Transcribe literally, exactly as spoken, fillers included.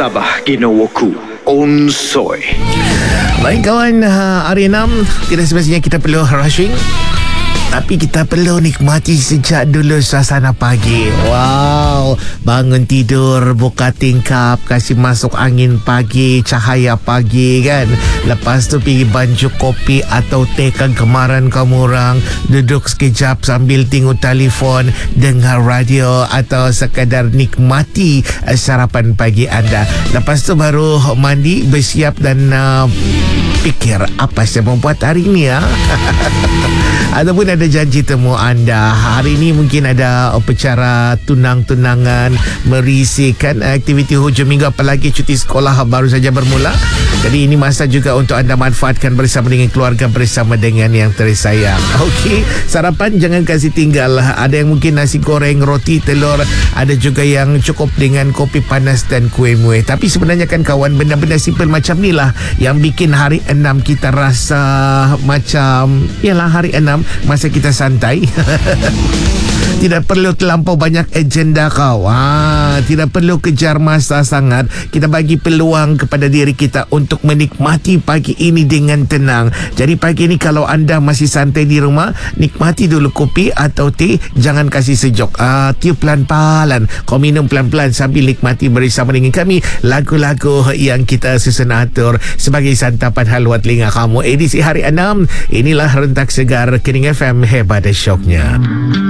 Sabah Ginawaku Onsoy. Baik kawan, uh, hari enam tidak semestinya kita perlu rushing, tapi kita perlu nikmati sejak dulu suasana pagi. Wow, bangun tidur, buka tingkap, kasih masuk angin pagi, cahaya pagi kan. Lepas tu pergi bancuh kopi atau teh kegemaran kamu orang, duduk sekejap sambil tengok telefon, dengar radio atau sekadar nikmati uh, sarapan pagi anda. Lepas tu baru mandi, bersiap dan uh, fikir apa saya mau buat hari ni ya. Ataupun ada janji temu anda. Hari ini mungkin ada upacara tunang-tunangan, merisikan aktiviti hujung minggu, apalagi cuti sekolah baru saja bermula. Jadi ini masa juga untuk anda manfaatkan bersama dengan keluarga, bersama dengan yang tersayang. Okey, sarapan jangan kasih tinggal. Ada yang mungkin nasi goreng, roti, telur, ada juga yang cukup dengan kopi panas dan kuih muih. Tapi sebenarnya kan kawan, benda-benda simple macam ni lah yang bikin hari enam kita rasa macam yalah hari enam, masa kita santai. Tidak perlu terlampau banyak agenda kau. Ha, tidak perlu kejar masa sangat. Kita bagi peluang kepada diri kita untuk menikmati pagi ini dengan tenang. Jadi pagi ini kalau anda masih santai di rumah, nikmati dulu kopi atau teh. Jangan kasih sejuk. Ah, tiup pelan-pelan. Kau minum pelan-pelan sambil nikmati bersama dengan kami lagu-lagu yang kita susun atur sebagai santapan halwa telinga kamu. Edisi hari enam. Inilah Rentak Segar Kening F M, hebat syoknya.